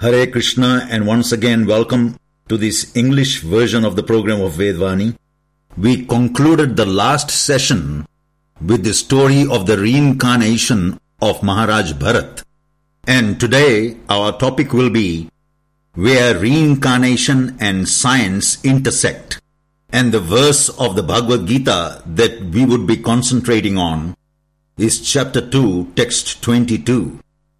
Hare Krishna, and once again welcome to this English version of the program of Vedvani. We concluded the last session with the story of the reincarnation of Maharaj Bharat. And today our topic will be where reincarnation and science intersect. And the verse of the Bhagavad Gita that we would be concentrating on is chapter 2, text 22.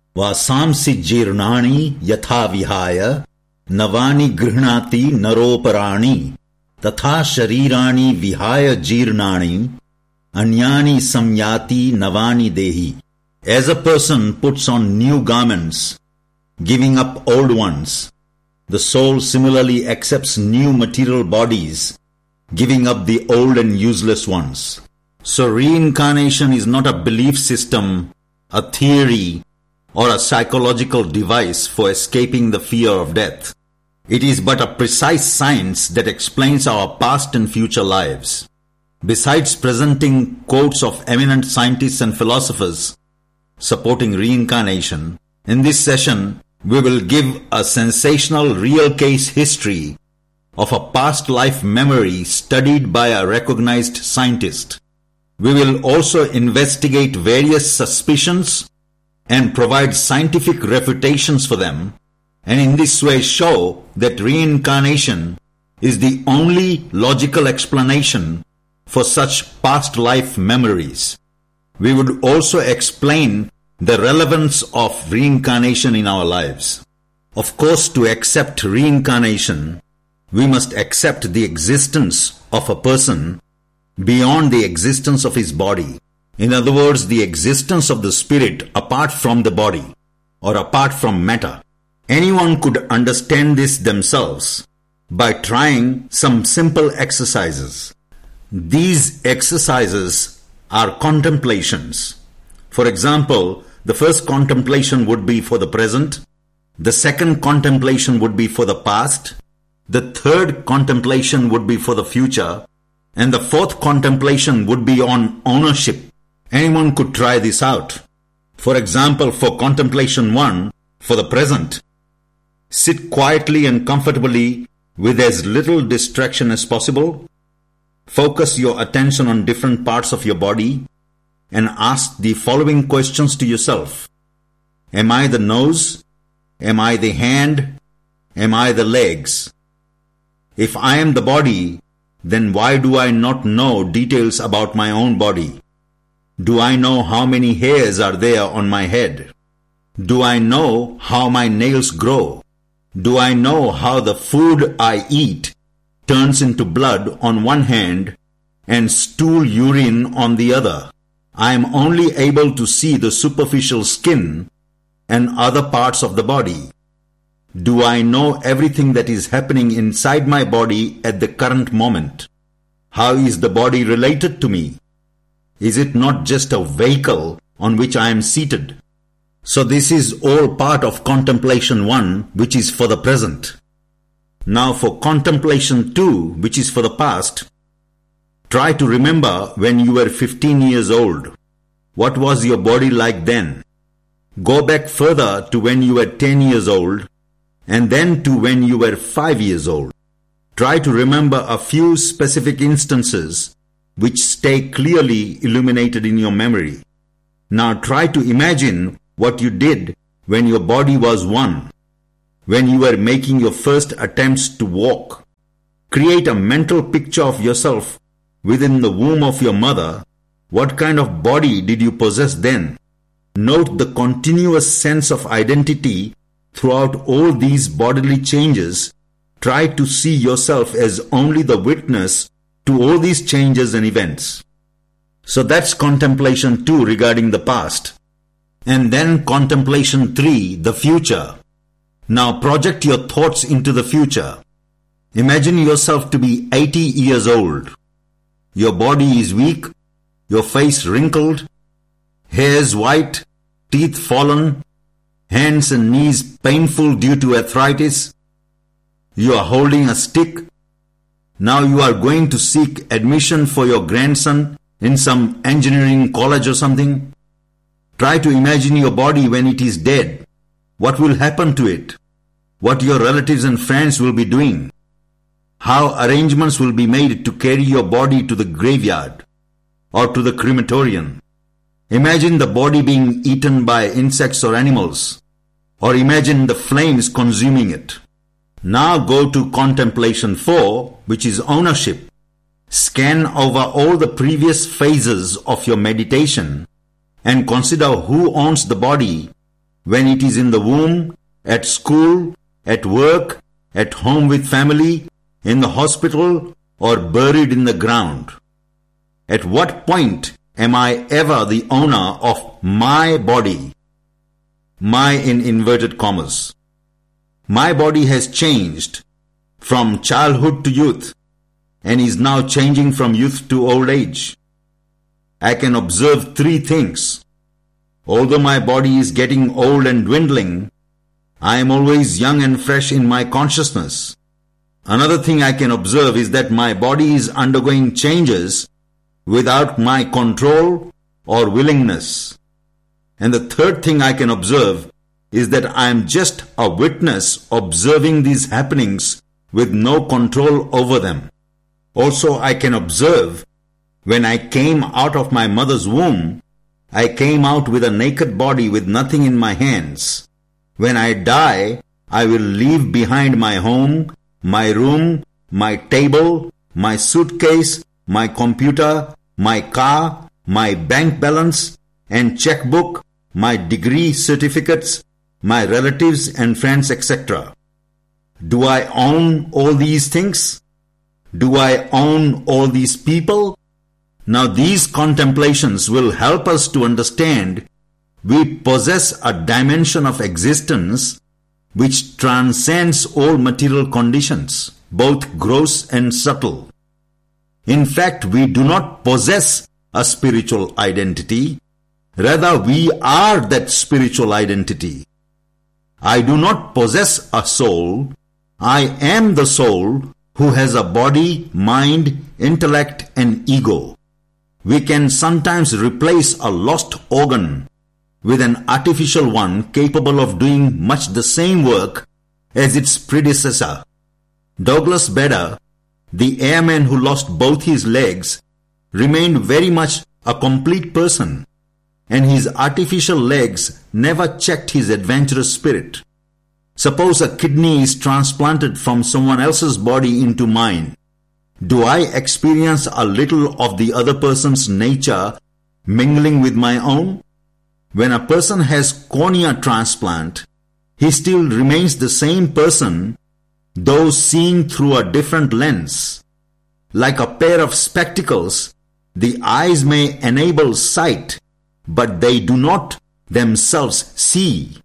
Vasamsi jirnani yatha vihaya navani grihnati naroparani tatha sharirani vihaya jirnani anyani samyati navani dehi. As a person puts on new garments, giving up old ones, the soul similarly accepts new material bodies, giving up the old and useless ones. So reincarnation is not a belief system, a theory, or a psychological device for escaping the fear of death. It is but a precise science that explains our past and future lives. Besides presenting quotes of eminent scientists and philosophers supporting reincarnation, in this session we will give a sensational real case history of a past life memory studied by a recognized scientist. We will also investigate various suspicions and provide scientific refutations for them, and in this way show that reincarnation is the only logical explanation for such past life memories. We would also explain the relevance of reincarnation in our lives. Of course, to accept reincarnation, we must accept the existence of a person beyond the existence of his body. In other words, the existence of the spirit apart from the body or apart from matter. Anyone could understand this themselves by trying some simple exercises. These exercises are contemplations. For example, the first contemplation would be for the present, the second contemplation would be for the past, the third contemplation would be for the future, and the fourth contemplation would be on ownership. Anyone could try this out. For example, for contemplation 1, for the present, sit quietly and comfortably with as little distraction as possible. Focus your attention on different parts of your body and ask the following questions to yourself. Am I the nose? Am I the hand? Am I the legs? If I am the body, then why do I not know details about my own body? Do I know how many hairs are there on my head? Do I know how my nails grow? Do I know how the food I eat turns into blood on one hand and stool urine on the other? I am only able to see the superficial skin and other parts of the body. Do I know everything that is happening inside my body at the current moment? How is the body related to me? Is it not just a vehicle on which I am seated? So this is all part of contemplation 1, which is for the present. Now for contemplation 2, which is for the past, try to remember when you were 15 years old. What was your body like then? Go back further to when you were 10 years old, and then to when you were 5 years old. Try to remember a few specific instances which stay clearly illuminated in your memory. Now try to imagine what you did when your body was 1, when you were making your first attempts to walk. Create a mental picture of yourself within the womb of your mother. What kind of body did you possess then? Note the continuous sense of identity throughout all these bodily changes. Try to see yourself as only the witness to all these changes and events. So that's contemplation 2 regarding the past. And then contemplation 3, the future. Now project your thoughts into the future. Imagine yourself to be 80 years old. Your body is weak, your face wrinkled, hairs white, teeth fallen, hands and knees painful due to arthritis. You are holding a stick. Now you are going to seek admission for your grandson in some engineering college or something. Try to imagine your body when it is dead. What will happen to it? what your relatives and friends will be doing, how arrangements will be made to carry your body to the graveyard or to the crematorium. Imagine the body being eaten by insects or animals, or imagine the flames consuming it. Now go to contemplation 4, which is ownership. Scan over all the previous phases of your meditation and consider who owns the body when it is in the womb, at school, at work, at home with family, in the hospital, or buried in the ground. At what point am I ever the owner of my body? My in inverted commas. My body has changed from childhood to youth and is now changing from youth to old age. I can observe 3 things. Although my body is getting old and dwindling, I am always young and fresh in my consciousness. Another thing I can observe is that my body is undergoing changes without my control or willingness. And the third thing I can observe is that I am just a witness observing these happenings with no control over them. Also, I can observe when I came out of my mother's womb, I came out with a naked body with nothing in my hands. When I die, I will leave behind my home, my room, my table, my suitcase, my computer, my car, my bank balance and checkbook, my degree certificates, my relatives and friends, etc. Do I own all these things? Do I own all these people? Now these contemplations will help us to understand we possess a dimension of existence which transcends all material conditions, both gross and subtle. In fact, we do not possess a spiritual identity. Rather, we are that spiritual identity. I do not possess a soul. I am the soul who has a body, mind, intellect, and ego. We can sometimes replace a lost organ with an artificial one capable of doing much the same work as its predecessor. Douglas Bader, the airman who lost both his legs, remained very much a complete person, and his artificial legs never checked his adventurous spirit. Suppose a kidney is transplanted from someone else's body into mine. Do I experience a little of the other person's nature mingling with my own? When a person has cornea transplant, he still remains the same person, though seeing through a different lens. Like a pair of spectacles, the eyes may enable sight, but they do not themselves see.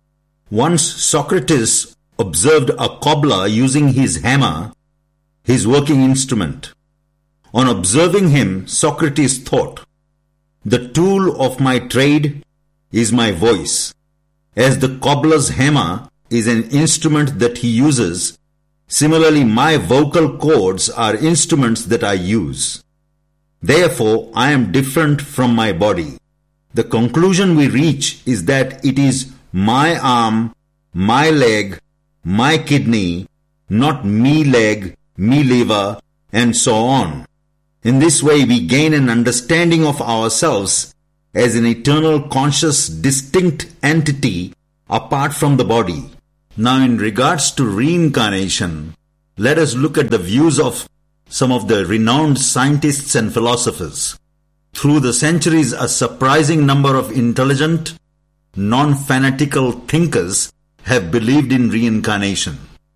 Once Socrates observed a cobbler using his hammer, his working instrument. On observing him, Socrates thought, "The tool of my trade is my voice. As the cobbler's hammer is an instrument that he uses, similarly my vocal cords are instruments that I use. Therefore, I am different from my body." The conclusion we reach is that it is my arm, my leg, my kidney, not me leg, me liver, and so on. In this way, we gain an understanding of ourselves as an eternal, conscious, distinct entity apart from the body. Now, in regards to reincarnation, let us look at the views of some of the renowned scientists and philosophers. Through the centuries, a surprising number of intelligent, non-fanatical thinkers have believed in reincarnation.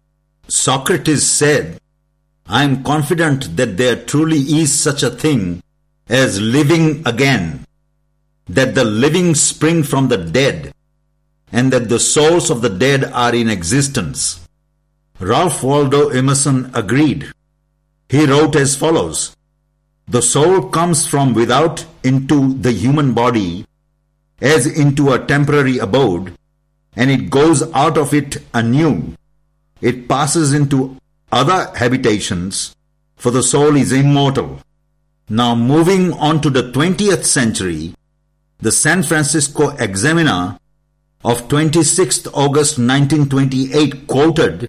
Socrates said, "I am confident that there truly is such a thing as living again, that the living spring from the dead, and that the souls of the dead are in existence." Ralph Waldo Emerson agreed. He wrote as follows, "The soul comes from without into the human body as into a temporary abode, and it goes out of it anew. It passes into other habitations, for the soul is immortal." Now, moving on to the 20th century, the San Francisco Examiner of 26th August 1928 quoted,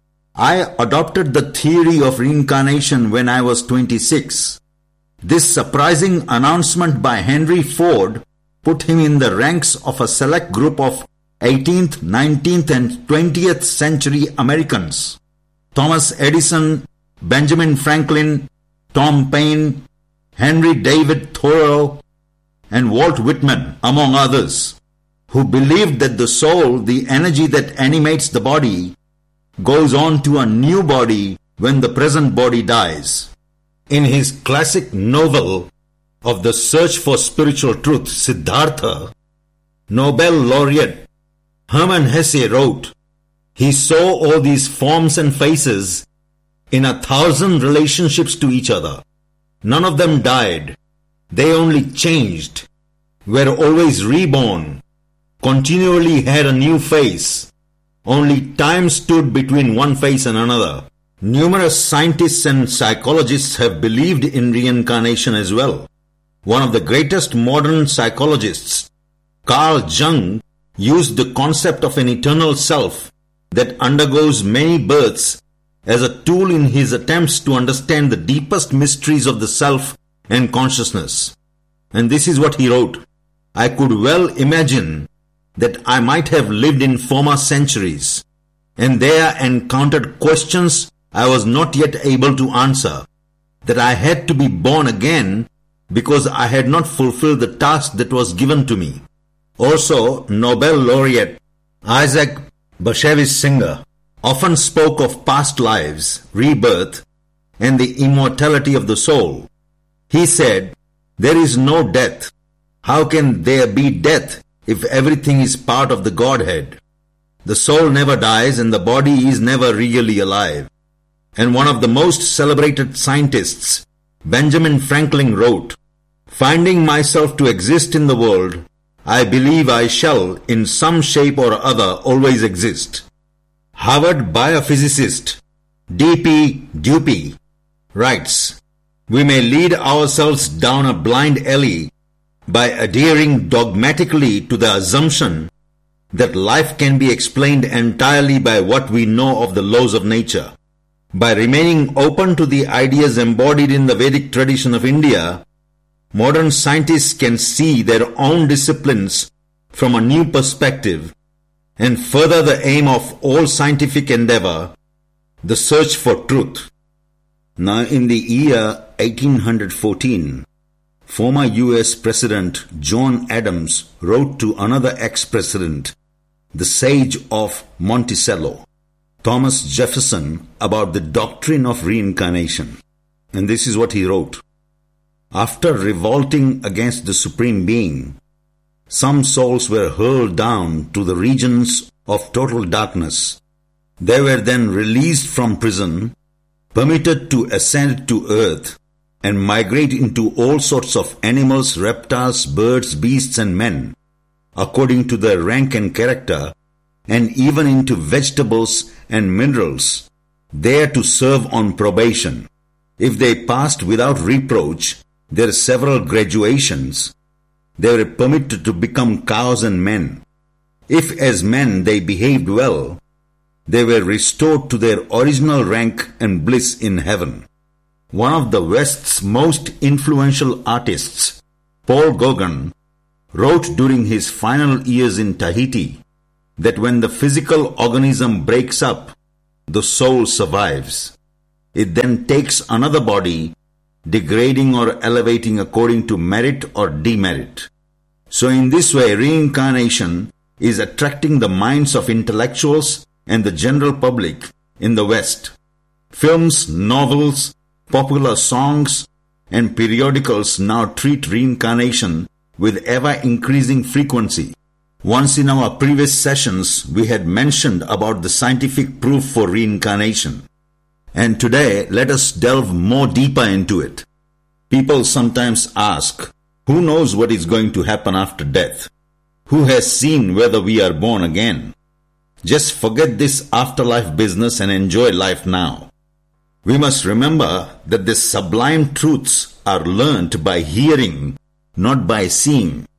"I adopted the theory of reincarnation when I was 26. This surprising announcement by Henry Ford put him in the ranks of a select group of 18th, 19th and 20th century Americans. Thomas Edison, Benjamin Franklin, Tom Paine, Henry David Thoreau, and Walt Whitman, among others, who believed that the soul, the energy that animates the body, goes on to a new body when the present body dies." In his classic novel of the search for spiritual truth, Siddhartha, Nobel laureate Hermann Hesse wrote, "He saw all these forms and faces in 1,000 relationships to each other. None of them died. They only changed, were always reborn, continually had a new face. Only time stood between one face and another." Numerous scientists and psychologists have believed in reincarnation as well. One of the greatest modern psychologists, Carl Jung, used the concept of an eternal self that undergoes many births as a tool in his attempts to understand the deepest mysteries of the self and consciousness. And this is what he wrote, "I could well imagine that I might have lived in former centuries, and there encountered questions I was not yet able to answer, that I had to be born again because I had not fulfilled the task that was given to me." Also, Nobel laureate Isaac Bashevis Singer often spoke of past lives, rebirth, and the immortality of the soul. He said, "There is no death. How can there be death if everything is part of the Godhead? The soul never dies and the body is never really alive." And one of the most celebrated scientists, Benjamin Franklin, wrote, "Finding myself to exist in the world, I believe I shall, in some shape or other, always exist." Harvard biophysicist D.P. Dupy writes, "We may lead ourselves down a blind alley by adhering dogmatically to the assumption that life can be explained entirely by what we know of the laws of nature. By remaining open to the ideas embodied in the Vedic tradition of India, modern scientists can see their own disciplines from a new perspective and further the aim of all scientific endeavor, the search for truth." Now, in the year 1814, former US President John Adams wrote to another ex-president, the sage of Monticello, Thomas Jefferson, about the doctrine of reincarnation. And this is what he wrote. "After revolting against the Supreme Being, some souls were hurled down to the regions of total darkness. They were then released from prison, permitted to ascend to earth, and migrate into all sorts of animals, reptiles, birds, beasts, and men, according to their rank and character, and even into vegetables and minerals, there to serve on probation. If they passed without reproach their several graduations, they were permitted to become cows and men. If as men they behaved well, they were restored to their original rank and bliss in heaven." One of the West's most influential artists, Paul Gauguin, wrote during his final years in Tahiti that when the physical organism breaks up, the soul survives. It then takes another body, degrading or elevating according to merit or demerit. So in this way, reincarnation is attracting the minds of intellectuals and the general public in the West. Films, novels, popular songs, and periodicals now treat reincarnation with ever-increasing frequency. Once in our previous sessions, we had mentioned about the scientific proof for reincarnation. And today, let us delve more deeper into it. People sometimes ask, who knows what is going to happen after death? Who has seen whether we are born again? Just forget this afterlife business and enjoy life now. We must remember that the sublime truths are learnt by hearing, not by seeing.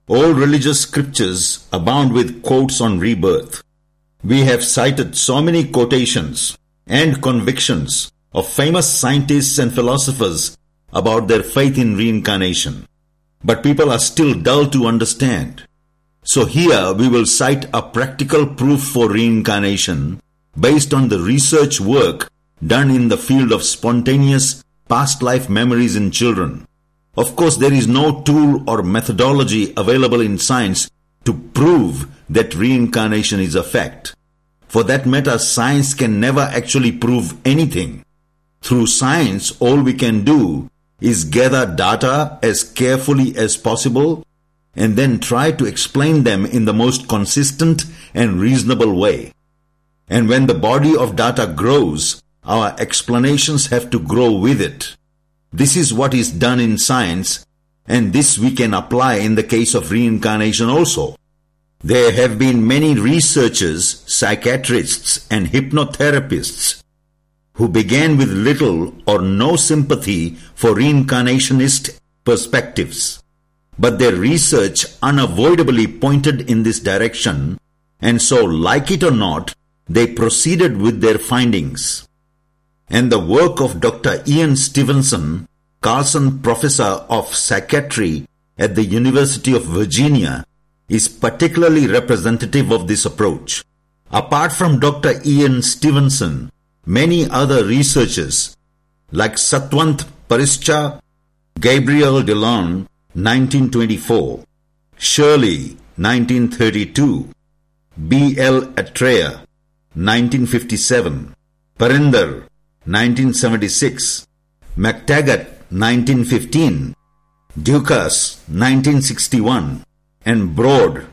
All religious scriptures abound with quotes on rebirth. We have cited so many quotations and convictions of famous scientists and philosophers about their faith in reincarnation. But people are still dull to understand. So here we will cite a practical proof for reincarnation based on the research work done in the field of spontaneous past life memories in children. Of course, there is no tool or methodology available in science to prove that reincarnation is a fact. For that matter, science can never actually prove anything. Through science, all we can do is gather data as carefully as possible and then try to explain them in the most consistent and reasonable way. And when the body of data grows, our explanations have to grow with it. This is what is done in science, and this we can apply in the case of reincarnation also. There have been many researchers, psychiatrists, and hypnotherapists who began with little or no sympathy for reincarnationist perspectives. But their research unavoidably pointed in this direction, and so, like it or not, they proceeded with their findings. And the work of Dr. Ian Stevenson, Carlson Professor of Psychiatry at the University of Virginia, is particularly representative of this approach. Apart from Dr. Ian Stevenson, many other researchers like Satwant Parischa, Gabriel Delon, 1924, Shirley, 1932, B.L. Atreya, 1957, Parinder, 1976, McTaggart, 1915, Dukas, 1961, and Broad,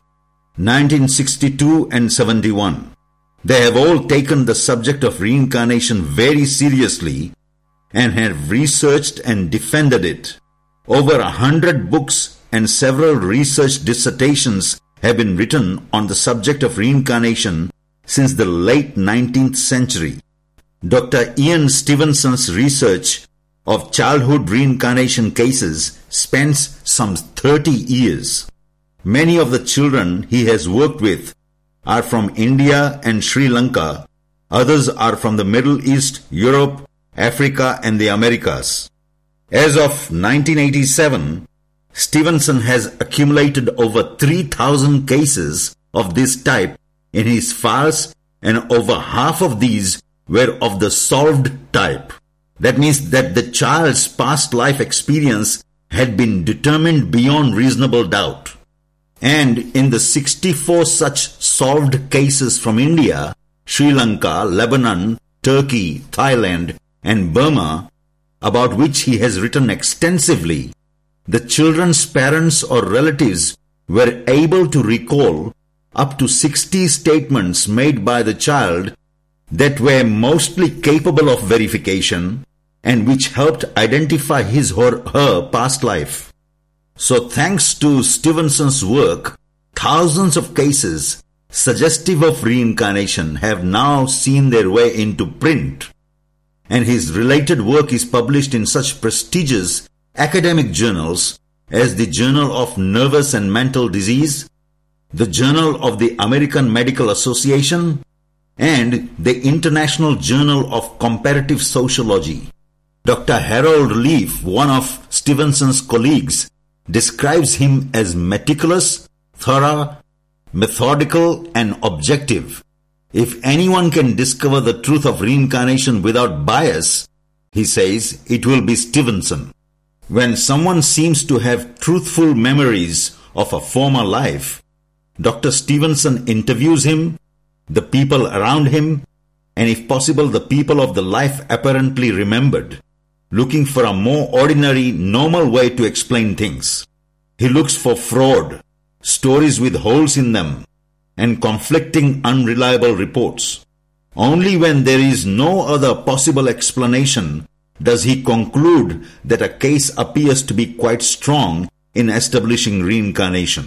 1962 and 71. They have all taken the subject of reincarnation very seriously and have researched and defended it. Over 100 books and several research dissertations have been written on the subject of reincarnation since the late 19th century. Dr. Ian Stevenson's research of childhood reincarnation cases spans some 30 years. Many of the children he has worked with are from India and Sri Lanka. Others are from the Middle East, Europe, Africa, and the Americas. As of 1987, Stevenson has accumulated over 3,000 cases of this type in his files, and over half of these were of the solved type. That means that the child's past life experience had been determined beyond reasonable doubt. And in the 64 such solved cases from India, Sri Lanka, Lebanon, Turkey, Thailand, and Burma, about which he has written extensively, the children's parents or relatives were able to recall up to 60 statements made by the child that were mostly capable of verification and which helped identify his or her past life. So thanks to Stevenson's work, thousands of cases suggestive of reincarnation have now seen their way into print, and his related work is published in such prestigious academic journals as the Journal of Nervous and Mental Disease, the Journal of the American Medical Association, and the International Journal of Comparative Sociology. Dr. Harold Leaf, one of Stevenson's colleagues, describes him as meticulous, thorough, methodical, and objective. If anyone can discover the truth of reincarnation without bias, he says, it will be Stevenson. When someone seems to have truthful memories of a former life, Dr. Stevenson interviews him, the people around him, and if possible the people of the life apparently remembered, looking for a more ordinary, normal way to explain things. He looks for fraud, stories with holes in them, and conflicting, unreliable reports. Only when there is no other possible explanation does he conclude that a case appears to be quite strong in establishing reincarnation.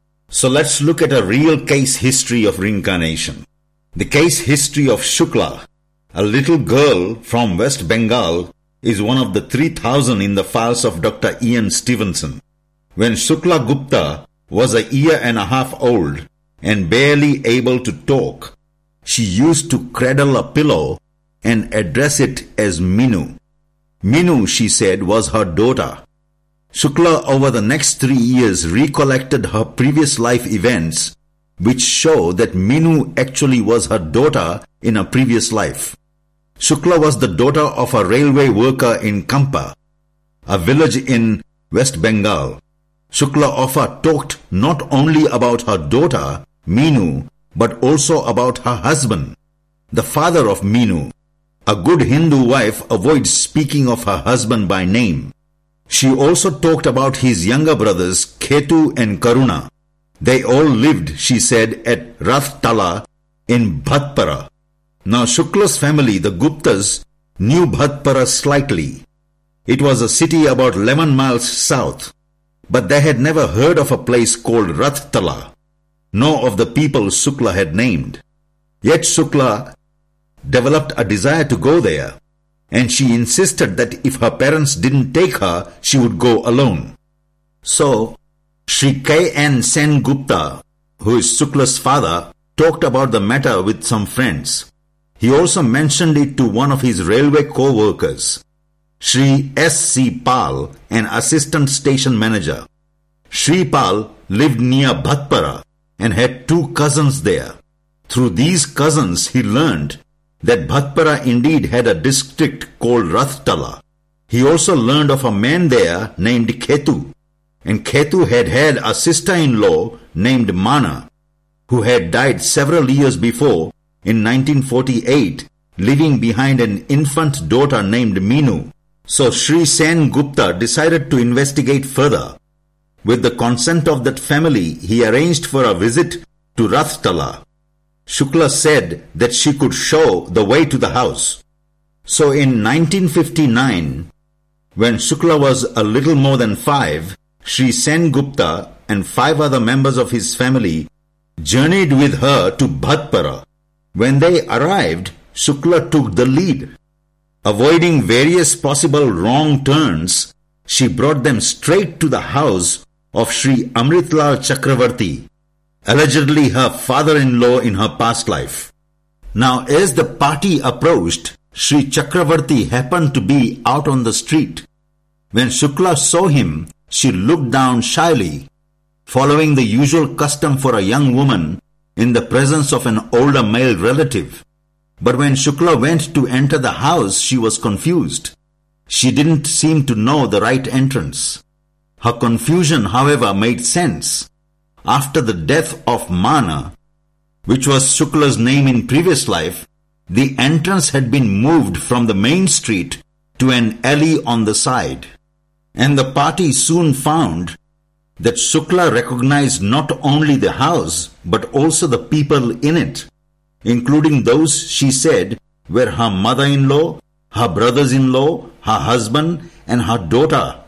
So let's look at a real case history of reincarnation. The case history of Shukla, a little girl from West Bengal, is one of the 3,000 in the files of Dr. Ian Stevenson. When Shukla Gupta was a year and a half old and barely able to talk, she used to cradle a pillow and address it as Minu. Minu, she said, was her daughter. Shukla over the next 3 years recollected her previous life events, which show that Minu actually was her daughter in a previous life. Shukla was the daughter of a railway worker in Kampa, a village in West Bengal. Shukla often talked not only about her daughter, Minu, but also about her husband, the father of Minu. A good Hindu wife avoids speaking of her husband by name. She also talked about his younger brothers, Ketu and Karuna. They all lived, she said, at Rath Tala in Bhatpara. Now Shukla's family, the Guptas, knew Bhatpara slightly. It was a city about 11 miles south, but they had never heard of a place called Rath Tala, nor of the people Shukla had named. Yet Shukla developed a desire to go there, and she insisted that if her parents didn't take her, she would go alone. So, Sri K.N. Sen Gupta, who is Shukla's father, talked about the matter with some friends. He also mentioned it to one of his railway co-workers, Sri S.C. Pal, an assistant station manager. Sri Pal lived near Bhatpara and had 2 cousins there. Through these cousins, he learned that Bhatpara indeed had a district called Rathtala. He also learned of a man there named Ketu, and Ketu had a sister-in-law named Mana, who had died several years before in 1948, leaving behind an infant daughter named Minu. So Sri Sen Gupta decided to investigate further. With the consent of that family, he arranged for a visit to Rathtala. Shukla said that she could show the way to the house. So in 1959, when Shukla was a little more than 5, Sri Sen Gupta and 5 other members of his family journeyed with her to Bhatpara. When they arrived, Shukla took the lead. Avoiding various possible wrong turns, she brought them straight to the house of Sri Amritlal Chakravarti, allegedly her father-in-law in her past life. Now, as the party approached, Sri Chakravarti happened to be out on the street. When Shukla saw him, she looked down shyly, following the usual custom for a young woman in the presence of an older male relative. But when Shukla went to enter the house, she was confused. She didn't seem to know the right entrance. Her confusion, however, made sense. After the death of Mana, which was Shukla's name in previous life, the entrance had been moved from the main street to an alley on the side. And the party soon found that Shukla recognized not only the house, but also the people in it, including those she said were her mother-in-law, her brothers-in-law, her husband, and her daughter.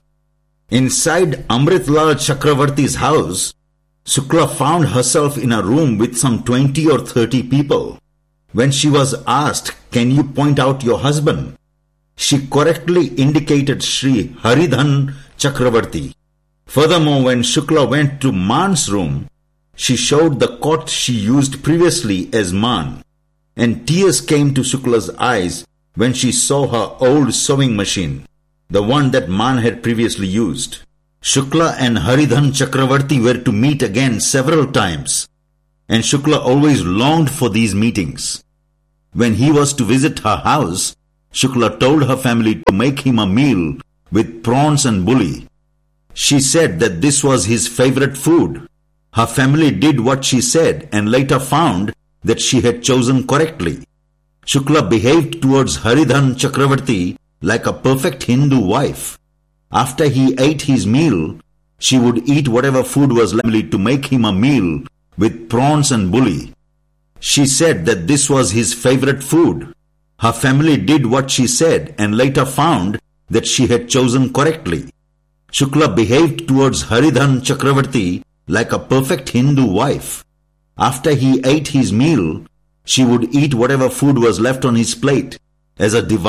Inside Amritlal Chakravarti's house, Shukla found herself in a room with some 20 or 30 people. When she was asked, "Can you point out your husband?" she correctly indicated Sri Haridhan Chakravarti. Furthermore, when Shukla went to Man's room, she showed the cot she used previously as Man, and tears came to Shukla's eyes when she saw her old sewing machine, the one that Man had previously used. Shukla and Haridhan Chakravarti were to meet again several times, and Shukla always longed for these meetings. When he was to visit her house, Shukla told her family to make him a meal with prawns and bully. She said that this was his favorite food. Her family did what she said and later found that she had chosen correctly. Shukla behaved towards Haridhan Chakravarti like a perfect Hindu wife. After he ate his meal, she would eat whatever food was left to make him a meal with prawns and bully. She said that this was his favorite food. Her family did what she said and later found that she had chosen correctly. Shukla behaved towards Haridhan Chakravarti like a perfect Hindu wife. After he ate his meal, she would eat whatever food was left on his plate as a divine